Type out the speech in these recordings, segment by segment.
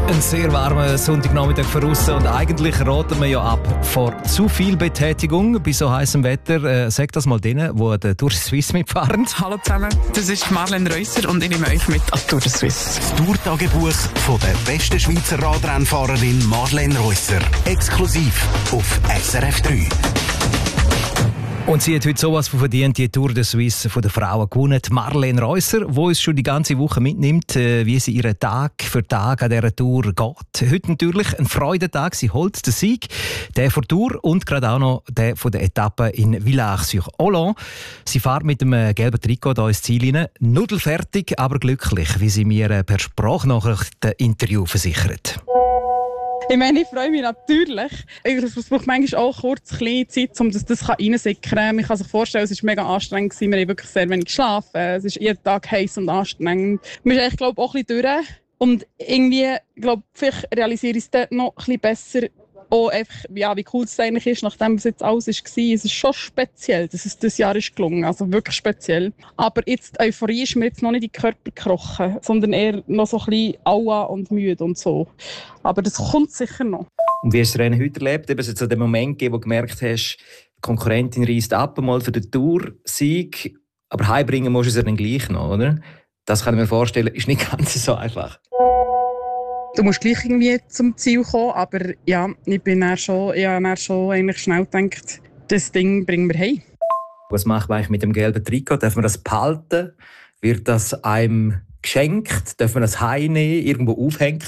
Ein sehr warmer Sonntagnachmittag voraus und eigentlich raten wir ja ab vor zu viel Betätigung bei so heißem Wetter. Sag das mal denen, die den Tour de Suisse mitfahren. Hallo zusammen, das ist Marlene Reusser und ich nehme euch mit an Tour de Suisse. Das Tourtagebuch von der besten Schweizer Radrennfahrerin Marlene Reusser. Exklusiv auf SRF 3. Und sie hat heute sowas von verdient, die Tour de Suisse von den Frauen gewonnen. Marlene Reusser, die uns schon die ganze Woche mitnimmt, wie sie ihren Tag für Tag an dieser Tour geht. Heute natürlich ein Freudentag. Sie holt den Sieg, der von der Tour und gerade auch noch der von der Etappe in Villars-sur-Hollande. Sie fährt mit dem gelben Trikot hier ins Ziel hinein. Nudelfertig, aber glücklich, wie sie mir per Sprachnachrichten-Interview versichert. Ich meine, ich freue mich natürlich. Es braucht manchmal auch kurz kleine Zeit, um das reinsickern kann. Man kann sich vorstellen, es war mega anstrengend. Wir haben wirklich sehr wenig geschlafen. Es ist jeden Tag heiß und anstrengend. Man ist eigentlich, glaube ich, auch ein bisschen durch. Und irgendwie, glaube ich, vielleicht realisiere ich es dort noch ein bisschen besser, auch einfach, ja, wie cool es eigentlich ist, nachdem es jetzt alles war. Es ist schon speziell, dass es dieses Jahr ist gelungen, also wirklich speziell. Aber jetzt, die Euphorie ist mir jetzt noch nicht in den Körper gekrochen, sondern eher noch so ein bisschen aua und müde und so. Aber das kommt sicher noch. Und wie hast du das Rennen heute erlebt? Es hat so den Moment gegeben, wo du gemerkt hast, die Konkurrentin reist ab einmal für den Tour-Sieg, aber heimbringen musst du es ja dann gleich noch, oder? Das kann ich mir vorstellen, ist nicht ganz so einfach. Du musst gleich irgendwie zum Ziel kommen, aber ja, ich habe dann schon eigentlich schnell gedacht, das Ding bringen wir heim. Was macht man eigentlich mit dem gelben Trikot? Darf man das behalten? Wird das einem geschenkt? Darf man das heimnehmen, irgendwo aufhängen?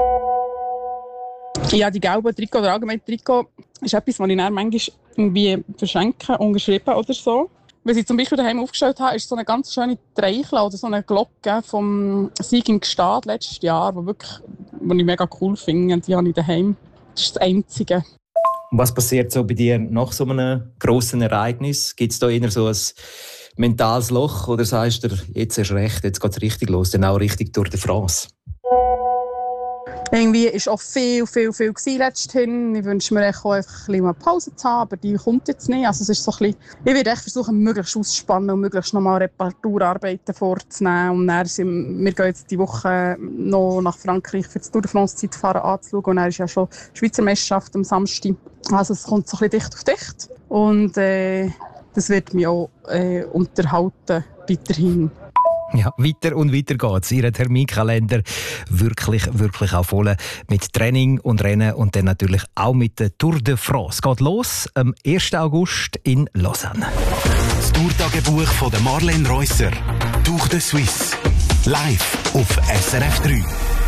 Ja, die gelben Trikot oder allgemein Trikot ist etwas, was ich dann manchmal irgendwie verschenke, ungeschrieben oder so. Was ich zum Beispiel daheim aufgestellt habe, ist so eine ganz schöne Treichel oder so eine Glocke vom Sieg im Gstaad letztes Jahr, die ich mega cool finde. Die habe ich daheim. Das ist das Einzige. Und was passiert so bei dir nach so einem grossen Ereignis? Gibt es da eher so ein mentales Loch oder sagst du, jetzt erst recht, jetzt geht es richtig los, dann auch richtig durch die France? Irgendwie war auch viel letzthin. Ich wünsche mir auch einfach ein bisschen Pause zu haben, aber die kommt jetzt nicht. Also es ist so ein bisschen, ich werde versuchen, möglichst auszuspannen und möglichst nochmal Reparaturarbeiten vorzunehmen. Und dann wir gehen jetzt die Woche noch nach Frankreich für das Tour de France-Zeitfahren anzuschauen. Und dann ist ja schon die Schweizer Meisterschaft am Samstag. Also es kommt so ein bisschen dicht auf dicht. Und das wird mich auch unterhalten weiterhin. Ja, weiter und weiter geht's. Ihr Terminkalender wirklich auch voll mit Training und Rennen und dann natürlich auch mit der Tour de France. Geht los am 1. August in Lausanne. Das Tourtagebuch von Marlene Reusser. Tour de Suisse. Live auf SRF 3.